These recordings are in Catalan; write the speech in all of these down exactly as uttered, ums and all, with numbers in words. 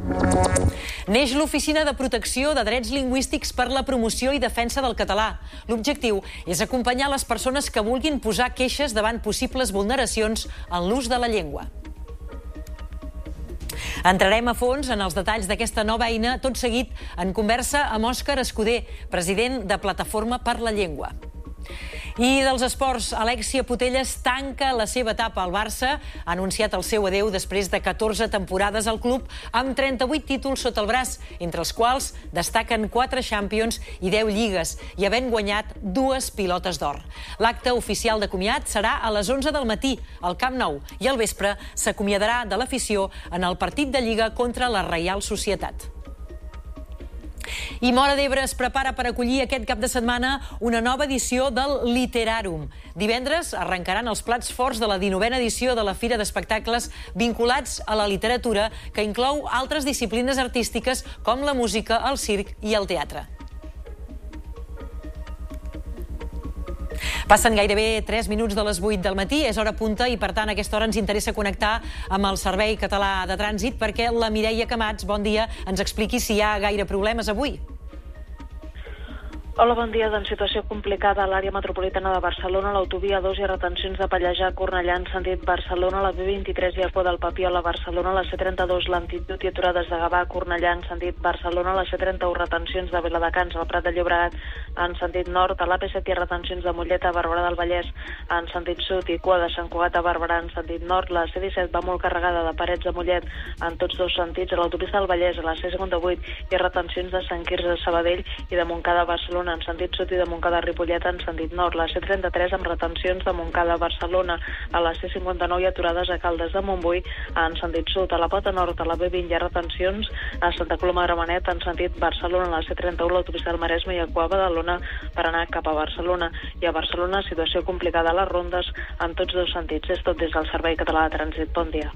Neix l'Oficina de Protecció de Drets Lingüístics per la Promoció i Defensa del Català. L'objectiu és acompanyar les persones que vulguin posar queixes davant possibles vulneracions en l'ús de la llengua. Entrarem a fons en els detalls d'aquesta nova eina, tot seguit en conversa amb Òscar Escudé, president de Plataforma per la Llengua. I dels esports, Alexia Putellas tanca la seva etapa al Barça, ha anunciat el seu adeu després de catorze temporades al club, amb trenta-vuit títols sota el braç, entre els quals destaquen quatre Champions i deu lligues, i havent guanyat dues pilotes d'or. L'acte oficial de comiat serà a les onze del matí al Camp Nou i al vespre s'acomiadarà de l'afició en el partit de Lliga contra la Reial Societat. I Móra d'Ebre es prepara per acollir aquest cap de setmana una nova edició del Literàrum. Divendres arrencaran els plats forts de la dinovena edició de la Fira d'Espectacles vinculats a la literatura, que inclou altres disciplines artístiques com la música, el circ i el teatre. Passen gairebé tres minuts de les vuit del matí, és hora punta i, per tant, a aquesta hora ens interessa connectar amb el Servei Català de Trànsit perquè la Mireia Camats, bon dia, ens expliqui si hi ha gaire problemes avui. Hola, bon dia. Doncs situació complicada a l'àrea metropolitana de Barcelona, l'autovia dos i retencions de Pallejà, Cornellà en sentit Barcelona, la B vint-i-tres i Arcó del Papiol a Barcelona, la C trenta-dos, l'Amplitud i aturades de Gavà, Cornellà en sentit Barcelona, la C trenta-u, retencions de Viladecans al Prat de Llobregat en sentit nord, a l'A P set i retencions de Mollet a Barberà del Vallès en sentit sud i cua de Sant Cugat a Barberà en sentit nord, la C disset va molt carregada de Parets de Mollet en tots dos sentits, a l'autopista del Vallès, a la C cinquanta-vuit i retencions de Sant Quirze de Sabadell i de Montcada a Barcelona en sentit sud i de Montcada a Ripollet en sentit nord, la C trenta-tres amb retencions de Montcada a Barcelona, a la C cinquanta-nou i aturades a Caldes de Montbui en sentit sud, a la Pota Nord, a la B vint hi ha retencions a Santa Coloma de Gramenet en sentit Barcelona, a la C trenta-u, l'autopista del Maresme i a Cua Badalona per anar cap a Barcelona, i a Barcelona situació complicada a les rondes en tots dos sentits. És tot des del Servei Català de Trànsit. Bon dia.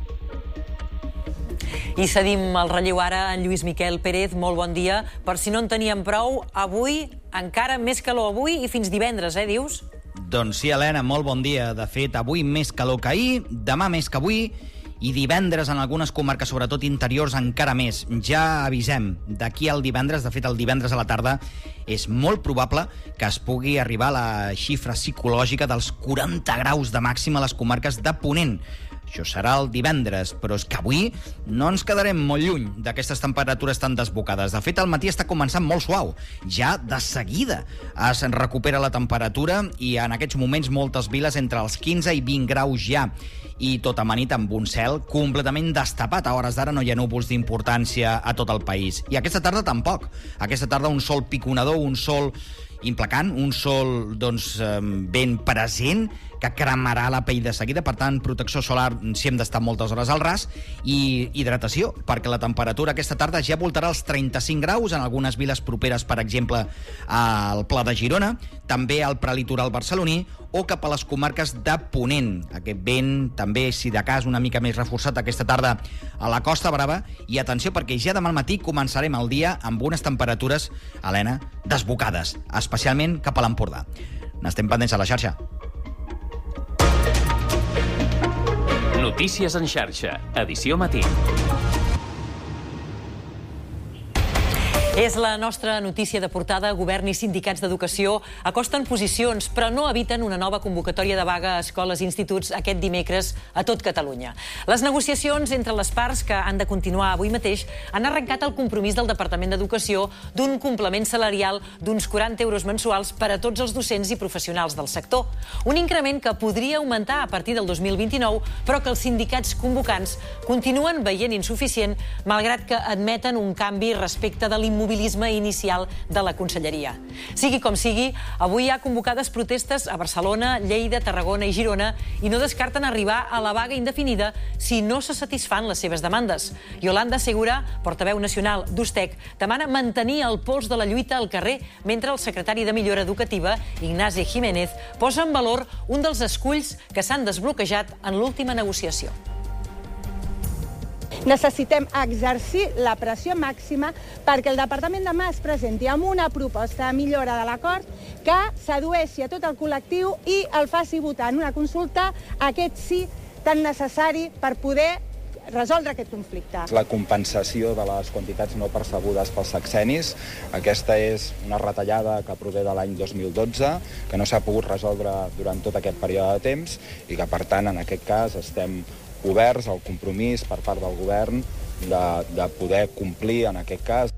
I cedim el relleu ara en Lluís Miquel Pérez. Molt bon dia. Per si no en teníem prou, avui encara més calor avui i fins divendres, eh, dius? Doncs sí, Helena, molt bon dia. De fet, avui més calor que ahir, demà més que avui, i divendres en algunes comarques, sobretot interiors, encara més. Ja avisem, d'aquí al divendres, de fet el divendres a la tarda, és molt probable que es pugui arribar a la xifra psicològica dels quaranta graus de màxima a les comarques de Ponent. Això serà el divendres, però és que avui no ens quedarem molt lluny d'aquestes temperatures tan desbocades. De fet, el matí està començant molt suau. Ja de seguida es recupera la temperatura i en aquests moments moltes viles entre els quinze i vint graus ja. I tot amanit amb un cel completament destapat. A hores d'ara no hi ha núvols d'importància a tot el país. I aquesta tarda tampoc. Aquesta tarda un sol piconador, un sol implacant, un sol doncs, ben present, que cremarà la pell de seguida. Per tant, protecció solar si hem d'estar moltes hores al ras, i hidratació, perquè la temperatura aquesta tarda ja voltarà els trenta-cinc graus en algunes viles properes, per exemple, al Pla de Girona, també al prelitoral barceloní o cap a les comarques de Ponent. Aquest vent també, si de cas, una mica més reforçat aquesta tarda a la Costa Brava. I atenció, perquè ja demà al matí començarem el dia amb unes temperatures, Helena, desbocades, especialment cap a l'Empordà. N'estem pendents a la xarxa. Notícies en xarxa, edició matí. És la nostra notícia de portada. Govern i sindicats d'educació acosten posicions, però no eviten una nova convocatòria de vaga a escoles i instituts aquest dimecres a tot Catalunya. Les negociacions entre les parts, que han de continuar avui mateix, han arrencat el compromís del Departament d'Educació d'un complement salarial d'uns quaranta euros mensuals per a tots els docents i professionals del sector. Un increment que podria augmentar a partir del dos mil vint-i-nou, però que els sindicats convocants continuen veient insuficient, malgrat que admeten un canvi respecte de l'immobilisme inicial de la Conselleria. Sigui com sigui, avui hi ha convocades protestes a Barcelona, Lleida, Tarragona i Girona i no descarten arribar a la vaga indefinida si no se satisfan les seves demandes. Yolanda Segura, portaveu nacional d'Ustec, demana mantenir el pols de la lluita al carrer, mentre el secretari de Millora Educativa, Ignasi Jiménez, posa en valor un dels esculls que s'han desbloquejat en l'última negociació. Necessitem exercir la pressió màxima perquè el Departament demà es presenti amb una proposta de millora de l'acord que sedueixi a tot el col·lectiu i el faci votar en una consulta aquest sí tan necessari per poder resoldre aquest conflicte. La compensació de les quantitats no percebudes pels sexennis, aquesta és una retallada que prové de l'any dos mil dotze, que no s'ha pogut resoldre durant tot aquest període de temps i que, per tant, en aquest cas estem oberts al compromís per part del govern de, de poder complir en aquest cas.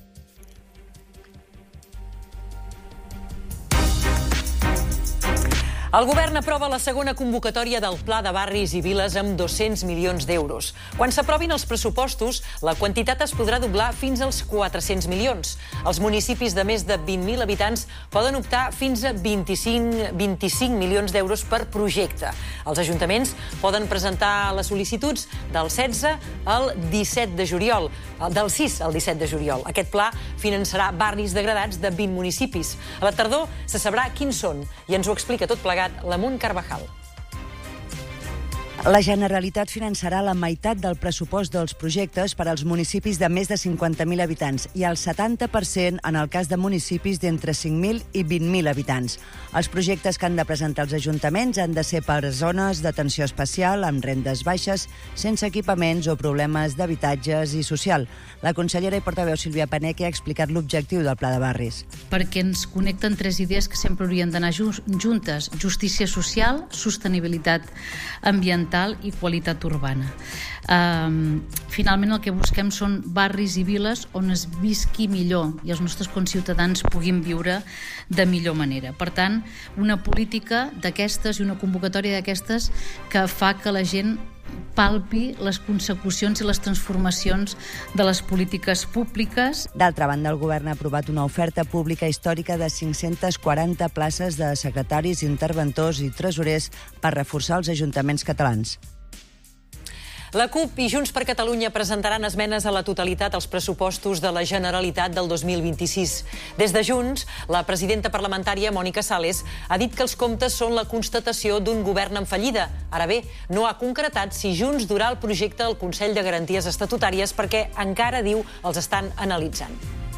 El govern aprova la segona convocatòria del Pla de Barris i Viles amb dos-cents milions d'euros. Quan s'aprovin els pressupostos, la quantitat es podrà doblar fins als quatre-cents milions. Els municipis de més de vint mil habitants poden optar fins a vint-i-cinc, vint-i-cinc milions d'euros per projecte. Els ajuntaments poden presentar les sol·licituds del setze al disset de juliol, del sis al disset de juliol. Aquest pla finançarà barris degradats de vint municipis. A la tardor se sabrà quins són i ens ho explica tot plegat l'Amunt Carvajal. La Generalitat finançarà la meitat del pressupost dels projectes per als municipis de més de cinquanta mil habitants i el setanta per cent en el cas de municipis d'entre cinc mil i vint mil habitants. Els projectes que han de presentar els ajuntaments han de ser per zones d'atenció especial, amb rendes baixes, sense equipaments o problemes d'habitatges i social. La consellera i portaveu Sílvia Paneque ha explicat l'objectiu del Pla de Barris. Perquè ens connecten tres idees que sempre haurien d'anar juntes: justícia social, sostenibilitat ambiental i qualitat urbana. Um, finalment el que busquem són barris i viles on es visqui millor i els nostres conciutadans puguin viure de millor manera. Per tant, una política d'aquestes i una convocatòria d'aquestes que fa que la gent palpi les consecucions i les transformacions de les polítiques públiques. D'altra banda, el govern ha aprovat una oferta pública històrica de cinc-centes quaranta places de secretaris, interventors i tresorers per reforçar els ajuntaments catalans. La CUP i Junts per Catalunya presentaran esmenes a la totalitat als pressupostos de la Generalitat del dos mil vint-i-sis. Des de Junts, la presidenta parlamentària, Mònica Sales, ha dit que els comptes són la constatació d'un govern en fallida. Ara bé, no ha concretat si Junts durà el projecte al Consell de Garanties Estatutàries perquè encara, diu, els estan analitzant.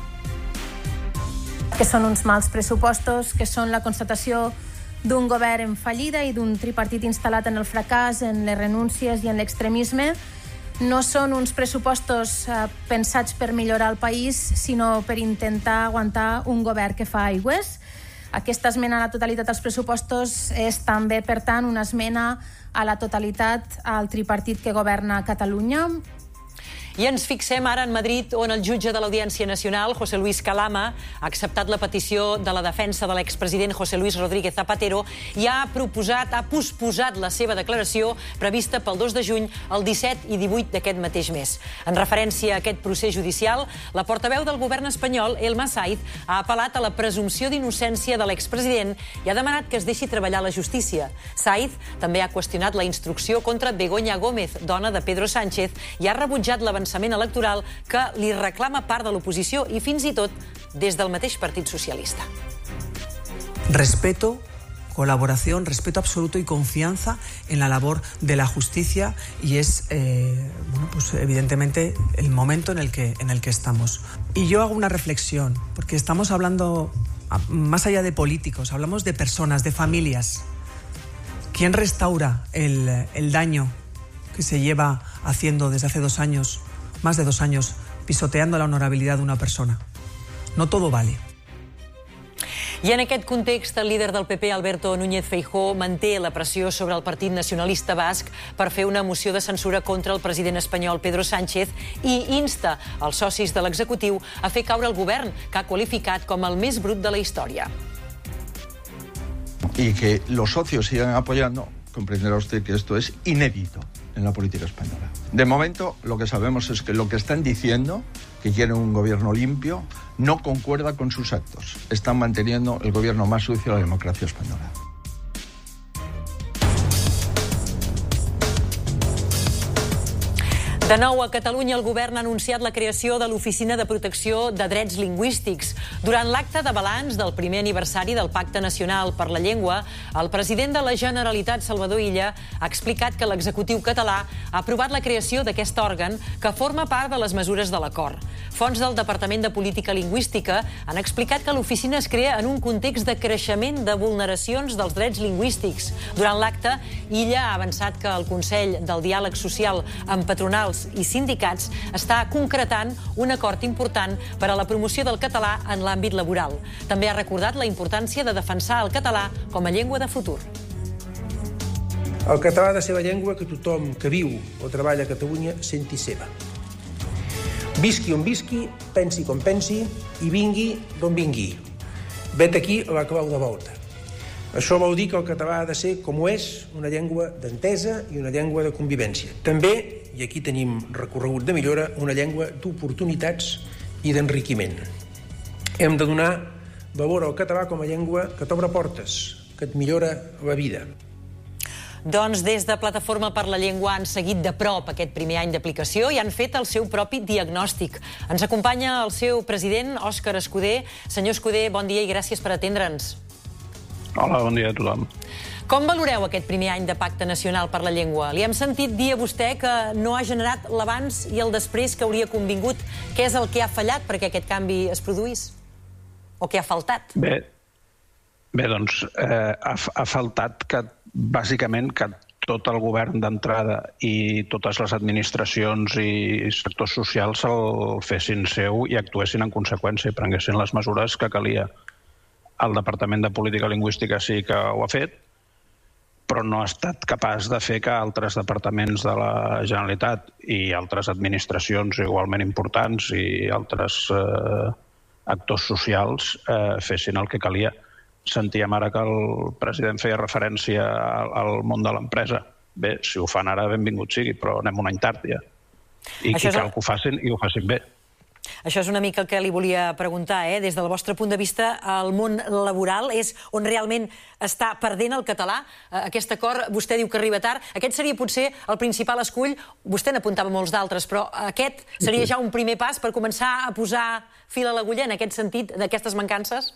Que són uns mals pressupostos, que són la constatació d'un govern en fallida i d'un tripartit instal·lat en el fracàs, en les renúncies i en l'extremisme. No són uns pressupostos eh, pensats per millorar el país, sinó per intentar aguantar un govern que fa aigües. Aquesta esmena a la totalitat als pressupostos és també, per tant, una esmena a la totalitat al tripartit que governa Catalunya. I ens fixem ara en Madrid, on el jutge de l'Audiència Nacional, José Luis Calama, ha acceptat la petició de la defensa de l'expresident José Luis Rodríguez Zapatero i ha proposat, ha posposat la seva declaració prevista pel dos de juny, el disset i divuit d'aquest mateix mes. En referència a aquest procés judicial, la portaveu del govern espanyol, Elma Saiz, ha apel·lat a la presumpció d'innocència de l'expresident i ha demanat que es deixi treballar la justícia. Saiz també ha qüestionat la instrucció contra Begoña Gómez, dona de Pedro Sánchez, i ha rebutjat l'avançament electoral que li reclama part de l'oposició i fins i tot des del mateix Partit Socialista. Respeto, colaboración, respeto absoluto y confianza en la labor de la justicia y es, eh, bueno, pues evidentemente el momento en el que, en el que estamos. Y yo hago una reflexión, porque estamos hablando, más allá de políticos, hablamos de personas, de familias. ¿Quién restaura el, el daño que se lleva haciendo desde hace dos años, más de dos años, pisoteando la honorabilidad de una persona? No todo vale. I en aquest context, el líder del P P, Alberto Núñez Feijóo, manté la pressió sobre el Partit Nacionalista Basc per fer una moció de censura contra el president espanyol Pedro Sánchez i insta els socis de l'executiu a fer caure el govern, que ha qualificat com el més brut de la història. Y que los socios sigan apoyando, comprenderá usted que esto es inédito en la política española. De momento, lo que sabemos es que lo que están diciendo, que quieren un gobierno limpio, no concuerda con sus actos. Están manteniendo el gobierno más sucio de la democracia española. De nou, a Catalunya, el govern ha anunciat la creació de l'Oficina de Protecció de Drets Lingüístics. Durant l'acte de balanç del primer aniversari del Pacte Nacional per la Llengua, el president de la Generalitat, Salvador Illa, ha explicat que l'executiu català ha aprovat la creació d'aquest òrgan que forma part de les mesures de l'acord. Fonts del Departament de Política Lingüística han explicat que l'oficina es crea en un context de creixement de vulneracions dels drets lingüístics. Durant l'acte, Illa ha avançat que el Consell del Diàleg Social amb patronals i sindicats està concretant un acord important per a la promoció del català en l'àmbit laboral. També ha recordat la importància de defensar el català com a llengua de futur. El català ha de ser la llengua que tothom que viu o treballa a Catalunya senti seva. Visqui on visqui, pensi com pensi i vingui d'on vingui. Vet aquí la clau de volta. Això vol dir que el català ha de ser, com ho és, una llengua d'entesa i una llengua de convivència. També, i aquí tenim recorregut de millora, una llengua d'oportunitats i d'enriquiment. Hem de donar valor al català com a llengua que t'obre portes, que et millora la vida. Doncs des de Plataforma per la Llengua han seguit de prop aquest primer any d'aplicació i han fet el seu propi diagnòstic. Ens acompanya el seu president, Òscar Escudé. Senyor Escudé, bon dia i gràcies per atendre'ns. Hola, bon dia a tothom. Com valoreu aquest primer any de Pacte Nacional per la Llengua? Li hem sentit dir a vostè que no ha generat l'abans i el després que hauria convingut. Què és el que ha fallat perquè aquest canvi es produís? O què ha faltat? Bé, bé doncs, eh, ha, ha faltat que bàsicament que tot el govern d'entrada i totes les administracions i sectors socials el fessin seu i actuessin en conseqüència i prenguessin les mesures que calia. El Departament de Política Lingüística sí que ho ha fet, però no ha estat capaç de fer que altres departaments de la Generalitat i altres administracions igualment importants i altres eh, actors socials eh, fessin el que calia. Sentíem ara que el president feia referència al món de l'empresa. Bé, si ho fan ara, benvingut sigui, però anem un any tard ja. I cal que ho facin i ho facin bé. Això és una mica el que li volia preguntar, eh? Des del vostre punt de vista, el món laboral és on realment està perdent el català? Aquest acord, vostè diu que arriba tard. Aquest seria potser el principal escull. Vostè n'apuntava molts d'altres, però aquest seria ja un primer pas per començar a posar fil a l'agulla en aquest sentit d'aquestes mancances?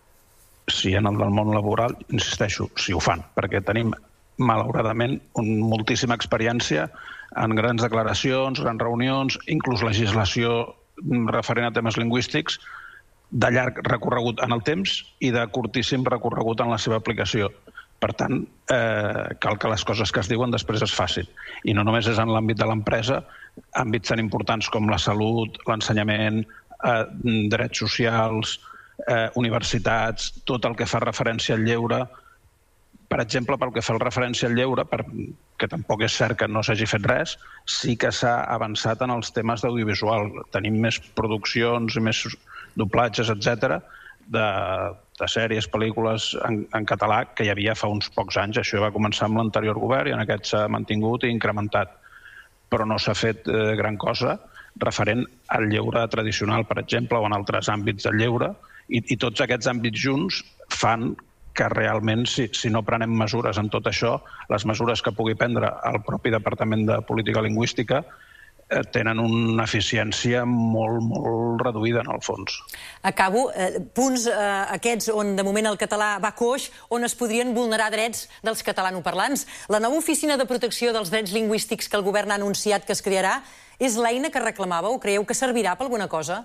Sí, en el del món laboral, insisteixo, si ho fan, perquè tenim, malauradament, moltíssima experiència en grans declaracions, grans reunions, inclús legislació referent a temes lingüístics, de llarg recorregut en el temps i de curtíssim recorregut en la seva aplicació. Per tant, eh, cal que les coses que es diuen després es facin. I no només és en l'àmbit de l'empresa, àmbits tan importants com la salut, l'ensenyament, eh, drets socials, Eh, universitats, tot el que fa referència al lleure. Per exemple, pel que fa referència al lleure, per, que tampoc és cert que no s'hagi fet res, sí que s'ha avançat en els temes d'audiovisual. Tenim més produccions i més doblatges, etcètera, de, de sèries, pel·lícules en, en català que hi havia fa uns pocs anys. Això va començar amb l'anterior govern i en aquest s'ha mantingut i incrementat. Però no s'ha fet eh, gran cosa referent al lleure tradicional, per exemple, o en altres àmbits del lleure. I, i tots aquests àmbits junts fan que realment, si, si no prenem mesures en tot això, les mesures que pugui prendre el propi Departament de Política Lingüística eh, tenen una eficiència molt, molt reduïda, en el fons. Acabo. Eh, punts eh, aquests on de moment el català va coix, on es podrien vulnerar drets dels catalanoparlants. La nova Oficina de Protecció dels Drets Lingüístics que el govern ha anunciat que es crearà és l'eina que reclamàveu? Creieu que servirà per alguna cosa?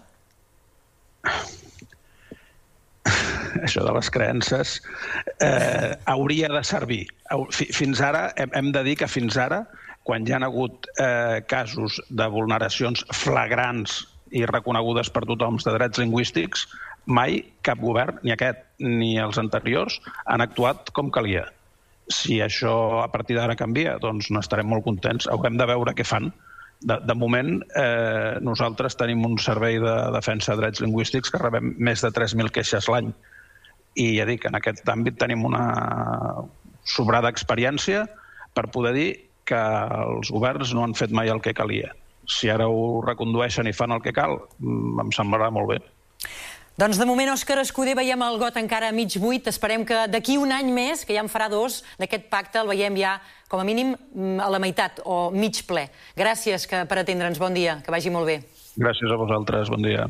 Això de les creences eh, hauria de servir. Fins ara, hem, hem de dir que fins ara, quan hi ha hagut eh, casos de vulneracions flagrants i reconegudes per tothom de drets lingüístics, mai cap govern, ni aquest ni els anteriors, han actuat com calia. Si això a partir d'ara canvia, doncs n'estarem molt contents. Haurem de veure què fan. De, de moment, eh, nosaltres tenim un servei de defensa de drets lingüístics que rebem més de tres mil queixes l'any. I ja dic, en aquest àmbit tenim una sobrada experiència per poder dir que els governs no han fet mai el que calia. Si ara ho recondueixen i fan el que cal, em semblarà molt bé. Doncs de moment, Òscar Escudé, veiem el got encara a mig buit. Esperem que d'aquí un any més, que ja en farà dos, d'aquest pacte el veiem ja, com a mínim, a la meitat o mig ple. Gràcies per atendre'ns. Bon dia. Que vagi molt bé. Gràcies a vosaltres. Bon dia.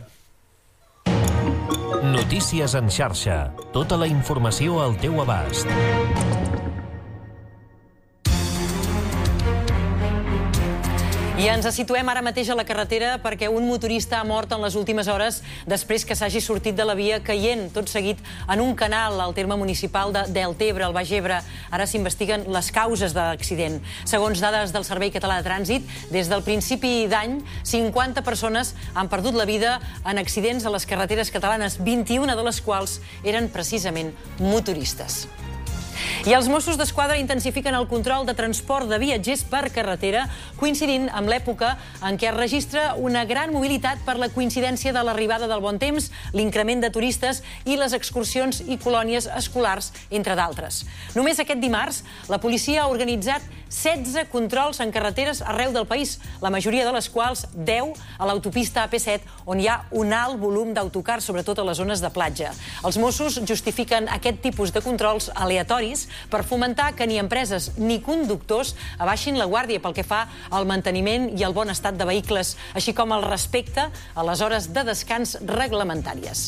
Notícies en xarxa. Tota la informació al teu abast. I I ens situem ara mateix a la carretera perquè un motorista ha mort en les últimes hores després que s'hagi sortit de la via caient tot seguit en un canal al terme municipal de Deltebre, al Baix Ebre. Ara s'investiguen les causes de l'accident. Segons dades del Servei Català de Trànsit, des del principi d'any, cinquanta persones han perdut la vida en accidents a les carreteres catalanes, vint-i-una de les quals eren precisament motoristes. I els Mossos d'Esquadra intensifiquen el control de transport de viatgers per carretera, coincidint amb l'època en què es registra una gran mobilitat per la coincidència de l'arribada del bon temps, l'increment de turistes i les excursions i colònies escolars, entre d'altres. Només aquest dimarts, la policia ha organitzat setze controls en carreteres arreu del país, la majoria de les quals deu a l'autopista A P set, on hi ha un alt volum d'autocars, sobretot a les zones de platja. Els Mossos justifiquen aquest tipus de controls aleatoris per fomentar que ni empreses ni conductors abaixin la guàrdia pel que fa al manteniment i al bon estat de vehicles, així com el respecte a les hores de descans reglamentàries.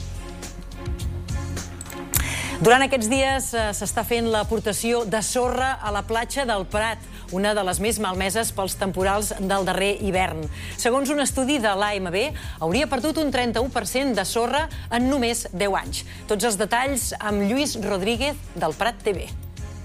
Durant aquests dies s'està fent l'aportació de sorra a la platja del Prat, una de les més malmeses pels temporals del darrer hivern. Segons un estudi de l'A M B, hauria perdut un trenta-u per cent de sorra en només deu anys. Tots els detalls amb Lluís Rodríguez, del Prat T V.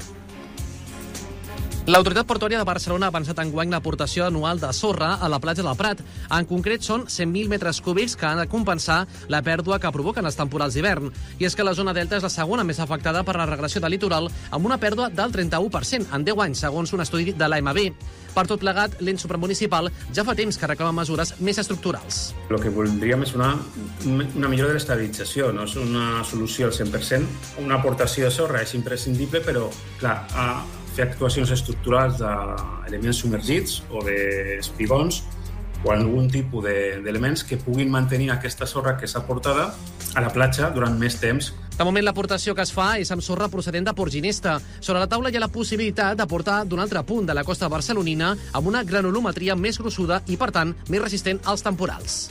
L'Autoritat Portuària de Barcelona ha avançat enguany l'aportació anual de sorra a la platja del Prat. En concret, són cent mil metres cúbics que han de compensar la pèrdua que provoquen els temporals d'hivern. I és que la zona delta és la segona més afectada per la regressió del litoral, amb una pèrdua del trenta-u per cent en deu anys, segons un estudi de l'A M B. Per tot plegat, l'ens supramunicipal ja fa temps que reclama mesures més estructurals. El que voldríem és una, una millora de l'estabilització, no és una solució al cent per cent. Una aportació de sorra és imprescindible, però, clar, a fer actuacions estructurals d'elements submergits o d'espigons o algun tipus d'elements que puguin mantenir aquesta sorra que s'ha aportada a la platja durant més temps. De moment, l'aportació que es fa és amb sorra procedent de Port Ginesta. Sobre la taula hi ha la possibilitat d'aportar d'un altre punt de la costa barcelonina amb una granulometria més grossuda i, per tant, més resistent als temporals.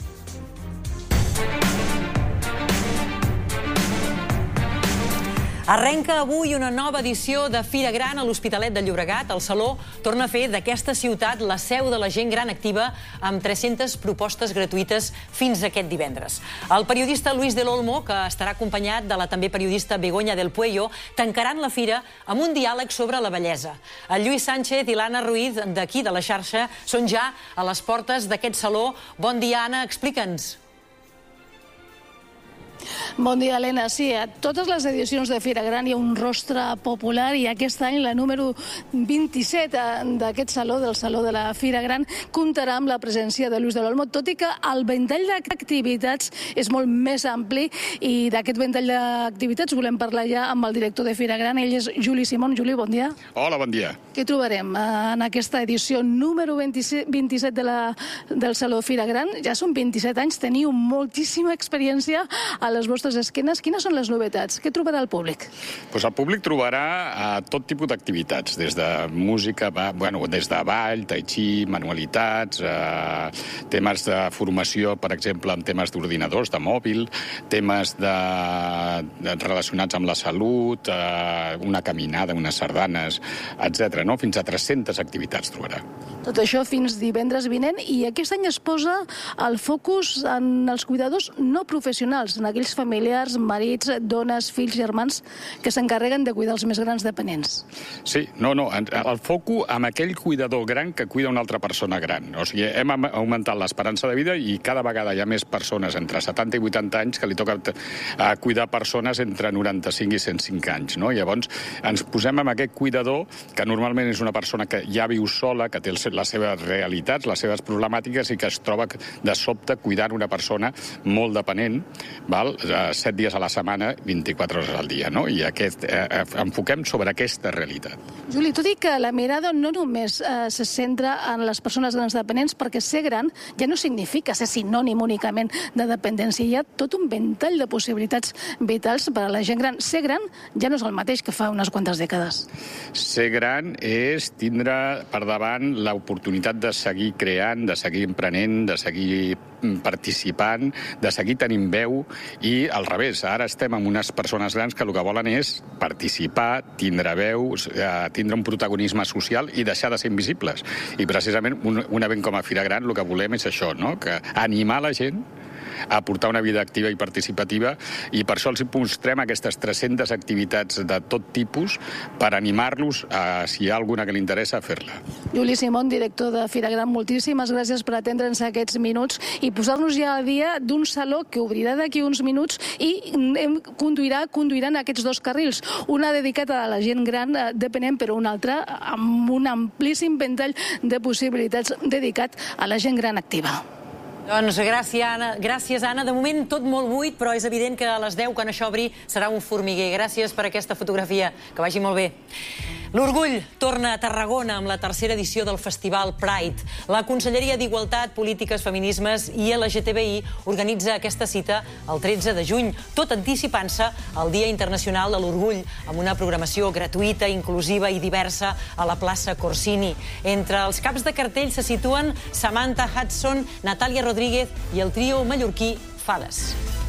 Arrenca avui una nova edició de Fira Gran a l'Hospitalet de Llobregat. El Saló torna a fer d'aquesta ciutat la seu de la gent gran activa amb tres-centes propostes gratuïtes fins aquest divendres. El periodista Luis del Olmo, que estarà acompanyat de la també periodista Begoña del Puello, tancaran la fira amb un diàleg sobre la bellesa. El Lluís Sánchez i l'Anna Ruiz, d'aquí de la xarxa, són ja a les portes d'aquest Saló. Bon dia, Anna, explica'ns. Bon dia, Helena. Sí, a totes les edicions de Fira Gran hi ha un rostre popular i aquest any la número vint-i-set d'aquest saló, del Saló de la Fira Gran, comptarà amb la presència de Luis del Olmo, tot i que el ventall d'activitats és molt més ampli i d'aquest ventall d'activitats volem parlar ja amb el director de Fira Gran. Ell és Juli Simón. Juli, bon dia. Hola, bon dia. Què trobarem en aquesta edició número vint-i-set de la, del Saló Fira Gran? Ja són vint-i-set anys, teniu moltíssima experiència a les vostres esquenes. Quines són les novetats? Què trobarà el públic? Pues el públic trobarà uh, tot tipus d'activitats, des de música, va, bueno, des de ball, tai chi, manualitats, uh, temes de formació, per exemple, amb temes d'ordinadors, de mòbil, temes de, de, relacionats amb la salut, uh, una caminada, unes sardanes, etcètera. No? Fins a tres-centes activitats trobarà. Tot això fins divendres vinent, i aquest any es posa el focus en els cuidadors no professionals, en aquells familiars, marits, dones, fills, germans, que s'encarreguen de cuidar els més grans dependents. Sí, no, no, el foco amb aquell cuidador gran que cuida una altra persona gran. O sigui, hem augmentat l'esperança de vida i cada vegada hi ha més persones entre setanta i vuitanta anys que li toca cuidar persones entre noranta-cinc i cent cinc anys. No? Llavors, ens posem amb aquest cuidador, que normalment és una persona que ja viu sola, que té les seves realitats, les seves problemàtiques i que es troba de sobte cuidant una persona molt dependent, val? set dies a la setmana, vint-i-quatre hores al dia, no? I aquest, eh, enfoquem sobre aquesta realitat. Juli, tu dic que la mirada no només eh, se centra en les persones grans dependents, perquè ser gran ja no significa ser sinònim únicament de dependència. Hi ha tot un ventall de possibilitats vitals per a la gent gran. Ser gran ja no és el mateix que fa unes quantes dècades. Ser gran és tindre per davant l'oportunitat de seguir creant, de seguir emprenent, de seguir participant, de seguir tenint veu i I al revés, ara estem amb unes persones grans que el que volen és participar, tindre veu, tindre un protagonisme social i deixar de ser invisibles. I precisament un, un event com a Fira Gran el que volem és això, no? Que animar la gent a portar una vida activa i participativa, i per això els mostrem aquestes tres-centes activitats de tot tipus per animar-los, a, si hi ha alguna que li interessa, a fer-la. Juli Simón, director de Fira Gran, moltíssimes gràcies per atendre'ns aquests minuts i posar-nos ja al dia d'un saló que obrirà d'aquí uns minuts i conduirà, conduiran aquests dos carrils, una dedicat a la gent gran dependent, però una altra amb un amplíssim ventall de possibilitats dedicat a la gent gran activa. Doncs gràcies, Anna. Gràcies, Anna. De moment tot molt buit, però és evident que a les deu, quan això obri, serà un formiguer. Gràcies per aquesta fotografia. Que vagi molt bé. L'Orgull torna a Tarragona amb la tercera edició del Festival Pride. La Conselleria d'Igualtat, Polítiques, Feminismes i L G T B I organitza aquesta cita el tretze de juny, tot anticipant-se al Dia Internacional de l'Orgull, amb una programació gratuïta, inclusiva i diversa a la plaça Corsini. Entre els caps de cartell se situen Samantha Hudson, Natàlia Rodríguez i el trio mallorquí Fades.